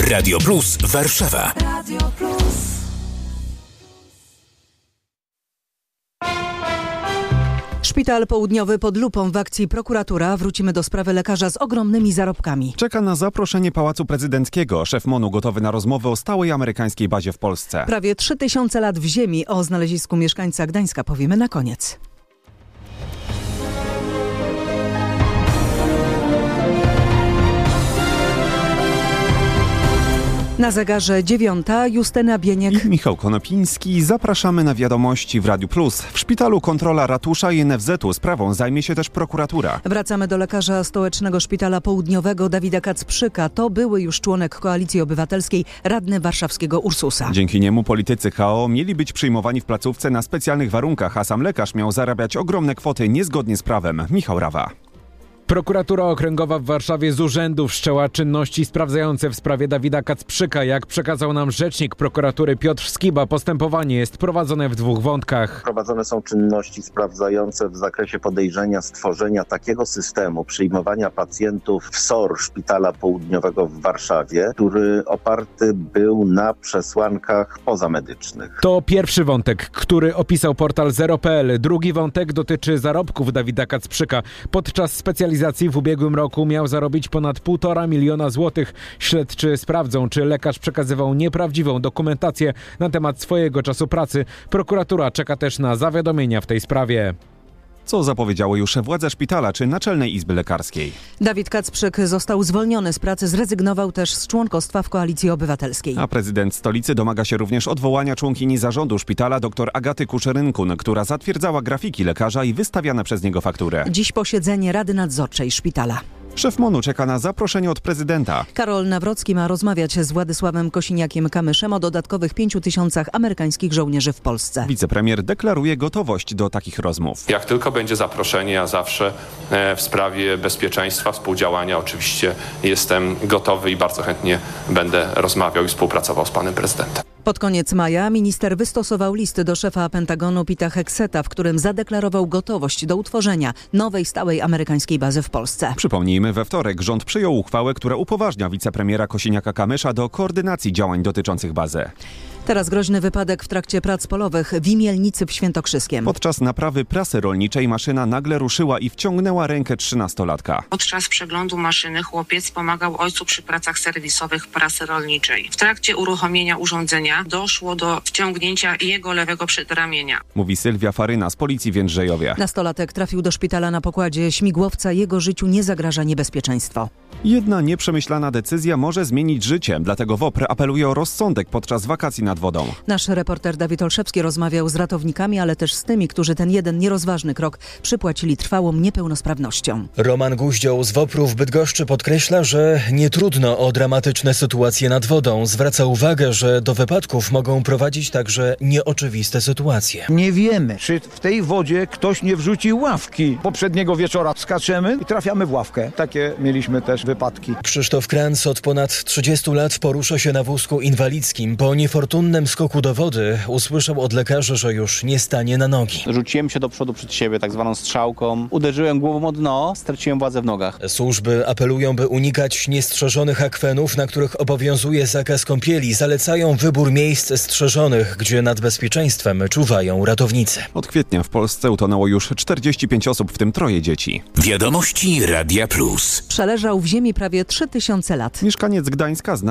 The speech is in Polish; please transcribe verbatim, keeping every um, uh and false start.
Radio Plus Warszawa. Radio Plus. Szpital Południowy pod lupą w akcji prokuratura. Wrócimy do sprawy lekarza z ogromnymi zarobkami. Czeka na zaproszenie Pałacu Prezydenckiego. Szef M O N-u gotowy na rozmowę o stałej amerykańskiej bazie w Polsce. Prawie trzy tysiące lat w ziemi. O znalezisku mieszkańca Gdańska powiemy na koniec. Na zegarze dziewiąta, Justyna Bieniek i Michał Konopiński. Zapraszamy na wiadomości w Radiu Plus. W szpitalu kontrola ratusza i N F Z-u. Sprawą zajmie się też prokuratura. Wracamy do lekarza Stołecznego Szpitala Południowego Dawida Kacprzyka. To były już członek Koalicji Obywatelskiej, radny warszawskiego Ursusa. Dzięki niemu politycy K O mieli być przyjmowani w placówce na specjalnych warunkach, a sam lekarz miał zarabiać ogromne kwoty niezgodnie z prawem. Michał Rawa. Prokuratura Okręgowa w Warszawie z urzędu wszczęła czynności sprawdzające w sprawie Dawida Kacprzyka. Jak przekazał nam rzecznik prokuratury Piotr Skiba, postępowanie jest prowadzone w dwóch wątkach. Prowadzone są czynności sprawdzające w zakresie podejrzenia stworzenia takiego systemu przyjmowania pacjentów w S O R Szpitala Południowego w Warszawie, który oparty był na przesłankach pozamedycznych. To pierwszy wątek, który opisał portal zero kropka p l. Drugi wątek dotyczy zarobków Dawida Kacprzyka. Podczas specjalizacji w ubiegłym roku miał zarobić ponad półtora miliona złotych. Śledczy sprawdzą, czy lekarz przekazywał nieprawdziwą dokumentację na temat swojego czasu pracy. Prokuratura czeka też na zawiadomienia w tej sprawie. Co zapowiedziały już władze szpitala czy Naczelnej Izby Lekarskiej? Dawid Kacprzyk został zwolniony z pracy, zrezygnował też z członkostwa w Koalicji Obywatelskiej. A prezydent stolicy domaga się również odwołania członkini zarządu szpitala dr Agaty Kuszerynkun, która zatwierdzała grafiki lekarza i wystawiane przez niego faktury. Dziś posiedzenie Rady Nadzorczej szpitala. Szef M O N-u czeka na zaproszenie od prezydenta. Karol Nawrocki ma rozmawiać z Władysławem Kosiniakiem-Kamyszem o dodatkowych pięciu tysiącach amerykańskich żołnierzy w Polsce. Wicepremier deklaruje gotowość do takich rozmów. Jak tylko będzie zaproszenie, ja zawsze w sprawie bezpieczeństwa, współdziałania oczywiście jestem gotowy i bardzo chętnie będę rozmawiał i współpracował z panem prezydentem. Pod koniec maja minister wystosował list do szefa Pentagonu Pita Hegseta, w którym zadeklarował gotowość do utworzenia nowej stałej amerykańskiej bazy w Polsce. Przypomnijmy, we wtorek rząd przyjął uchwałę, która upoważnia wicepremiera Kosiniaka-Kamysza do koordynacji działań dotyczących bazy. Teraz groźny wypadek w trakcie prac polowych w Imielnicy w Świętokrzyskiem. Podczas naprawy prasy rolniczej maszyna nagle ruszyła i wciągnęła rękę trzynastolatka. Podczas przeglądu maszyny chłopiec pomagał ojcu przy pracach serwisowych prasy rolniczej. W trakcie uruchomienia urządzenia doszło do wciągnięcia jego lewego przedramienia. Mówi Sylwia Faryna z Policji w Jędrzejowie. Nastolatek trafił do szpitala na pokładzie śmigłowca. Jego życiu nie zagraża niebezpieczeństwo. Jedna nieprzemyślana decyzja może zmienić życie, dlatego W O P R apeluje o rozsądek podczas wakacji nad wodą. Nasz reporter Dawid Olszewski rozmawiał z ratownikami, ale też z tymi, którzy ten jeden nierozważny krok przypłacili trwałą niepełnosprawnością. Roman Guździoł z W O P R u w Bydgoszczy podkreśla, że nie trudno o dramatyczne sytuacje nad wodą. Zwraca uwagę, że do wypadków mogą prowadzić także nieoczywiste sytuacje. Nie wiemy, czy w tej wodzie ktoś nie wrzucił ławki. Poprzedniego wieczora skaczemy i trafiamy w ławkę. Takie mieliśmy też wypadki. Krzysztof Kranz od ponad trzydziestu lat porusza się na wózku inwalidzkim. Po niefortunnym skoku do wody usłyszał od lekarzy, że już nie stanie na nogi. Rzuciłem się do przodu przed siebie tak zwaną strzałką. Uderzyłem głową o dno, straciłem władzę w nogach. Służby apelują, by unikać niestrzeżonych akwenów, na których obowiązuje zakaz kąpieli. Zalecają wybór miejsc strzeżonych, gdzie nad bezpieczeństwem czuwają ratownicy. Od kwietnia w Polsce utonęło już czterdzieści pięć osób, w tym troje dzieci. Wiadomości Radia Plus. Przeleżał w ziemi prawie trzy tysiące lat. Mieszkaniec Gdańska zna